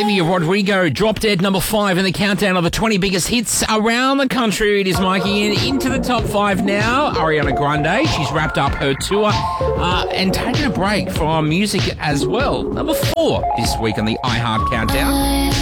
Olivia Rodrigo, Drop Dead, number 5 in the countdown of the 20 biggest hits around the country. It is Mikey, and into the top 5 now, Ariana Grande. She's wrapped up her tour and taken a break from music as well. Number 4 this week on the iHeart Countdown.